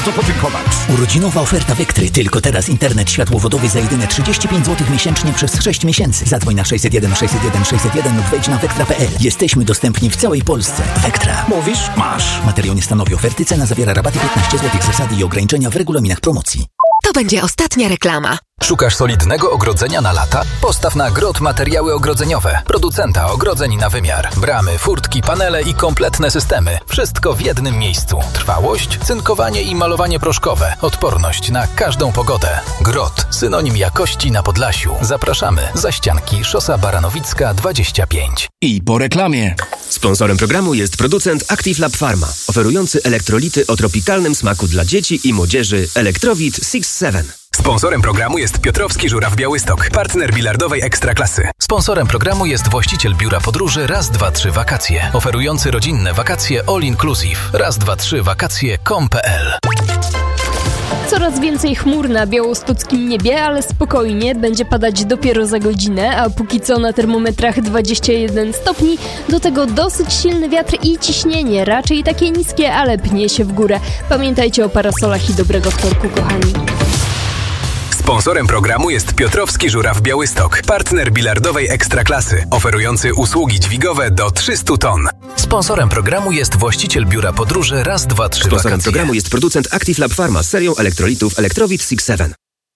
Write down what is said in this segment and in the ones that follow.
co podziękować. Urodzinowa oferta Vectry. Tylko teraz internet światłowodowy za jedyne 35 zł miesięcznie przez 6 miesięcy. Zadzwoń na 601 601 601 lub wejdź na vectra.pl. Jesteśmy dostępni w całej Polsce. Vectra. Mówisz? Masz. Materiał nie stanowi oferty. Cena zawiera rabaty 15 zł. Zasady i ograniczenia w regulaminach promocji. To będzie ostatnia reklama. Szukasz solidnego ogrodzenia na lata? Postaw na Grot Materiały Ogrodzeniowe. Producenta ogrodzeń na wymiar. Bramy, furtki, panele i kompletne systemy. Wszystko w jednym miejscu. Trwałość, cynkowanie i malowanie proszkowe. Odporność na każdą pogodę. Grot. Synonim jakości na Podlasiu. Zapraszamy. Zaścianki, Szosa Baranowicka 25. I po reklamie. Sponsorem programu jest producent Active Lab Pharma, oferujący elektrolity o tropikalnym smaku dla dzieci i młodzieży Elektrowit 6-7. Sponsorem programu jest Piotrowski Żuraw Białystok, partner bilardowej Ekstraklasy. Sponsorem programu jest właściciel biura podróży Raz, 2, 3 Wakacje, oferujący rodzinne wakacje all inclusive. Raz, 2, 3 wakacje.com.pl. Coraz więcej chmur na białostockim niebie, ale spokojnie, będzie padać dopiero za godzinę, a póki co na termometrach 21 stopni, do tego dosyć silny wiatr i ciśnienie, raczej takie niskie, ale pnie się w górę. Pamiętajcie o parasolach i dobrego wtorku, kochani. Sponsorem programu jest Piotrowski Żuraw Białystok, partner bilardowej Ekstraklasy, oferujący usługi dźwigowe do 300 ton. Sponsorem programu jest właściciel biura podróży Raz, 2, 3 Sponsorem Wakacje. programu jest producent Active Lab Pharma z serią elektrolitów Elektrowit 6-7.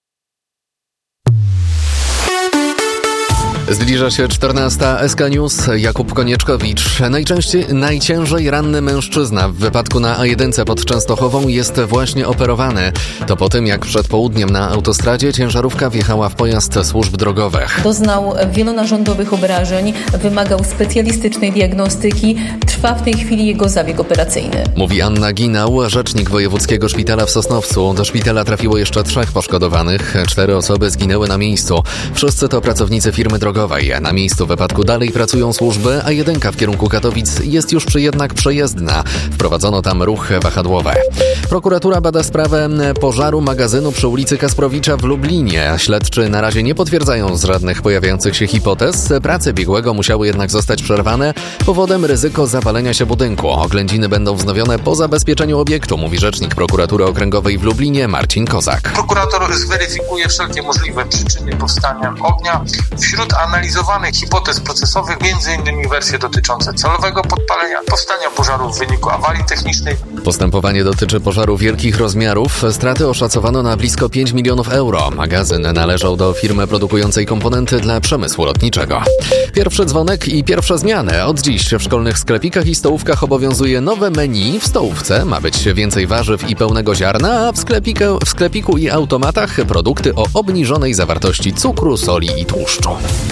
Zbliża się 14. SK News. Jakub Konieczkowicz. Najciężej ranny mężczyzna w wypadku na A1 pod Częstochową jest właśnie operowany. To po tym, jak przed południem na autostradzie ciężarówka wjechała w pojazd służb drogowych. Doznał wielonarządowych obrażeń, wymagał specjalistycznej diagnostyki. Trwa w tej chwili jego zabieg operacyjny. Mówi Anna Ginał, rzecznik Wojewódzkiego Szpitala w Sosnowcu. Do szpitala trafiło jeszcze 3 poszkodowanych. 4 osoby zginęły na miejscu. Wszyscy to pracownicy firmy drogowej. Na miejscu wypadku dalej pracują służby, a jedynka w kierunku Katowic jest już jednak przejezdna. Wprowadzono tam ruch wahadłowy. Prokuratura bada sprawę pożaru magazynu przy ulicy Kasprowicza w Lublinie. Śledczy na razie nie potwierdzają z żadnych pojawiających się hipotez. Prace biegłego musiały jednak zostać przerwane. Powodem ryzyko zawalenia się budynku. Oględziny będą wznowione po zabezpieczeniu obiektu, mówi rzecznik Prokuratury Okręgowej w Lublinie Marcin Kozak. Prokurator zweryfikuje wszelkie możliwe przyczyny powstania ognia. Wśród analizowanych hipotez procesowych m.in. wersje dotyczące celowego podpalenia, powstania pożaru w wyniku awarii technicznej. Postępowanie dotyczy pożaru wielkich rozmiarów. Straty oszacowano na blisko 5 milionów euro. Magazyn należał do firmy produkującej komponenty dla przemysłu lotniczego. Pierwszy dzwonek i pierwsze zmiany. Od dziś w szkolnych sklepikach i stołówkach obowiązuje nowe menu. W stołówce ma być więcej warzyw i pełnego ziarna, a w sklepiku i automatach produkty o obniżonej zawartości cukru, soli i tłuszczu.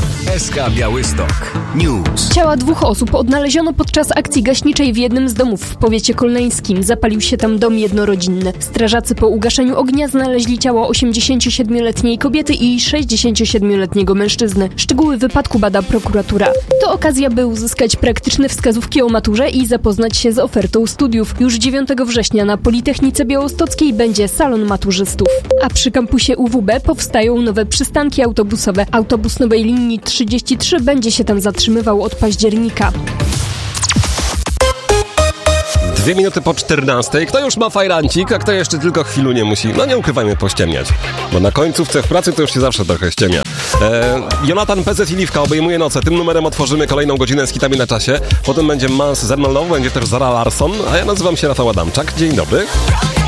SK Białystok News. Ciała 2 osób odnaleziono podczas akcji gaśniczej w jednym z domów w powiecie kolneńskim. Zapalił się tam dom jednorodzinny. Strażacy po ugaszeniu ognia znaleźli ciało 87-letniej kobiety i 67-letniego mężczyzny. Szczegóły wypadku bada prokuratura. To okazja, by uzyskać praktyczne wskazówki o maturze i zapoznać się z ofertą studiów. Już 9 września na Politechnice Białostockiej będzie salon maturzystów. A przy kampusie UWB powstają nowe przystanki autobusowe. Autobus nowej linii 33 będzie się tam zatrzymywał od października. 2 minuty po 14. Kto już ma fajrancik, a kto jeszcze tylko chwilu nie musi? No nie ukrywajmy, pościemniać. Bo na końcówce w pracy to już się zawsze trochę ściemnia. Jonathan PZ i Liwka obejmuje noce. Tym numerem otworzymy kolejną godzinę z hitami na czasie. Potem będzie Mans ze mną, będzie też Zara Larsson, a ja nazywam się Rafał Adamczak. Dzień dobry.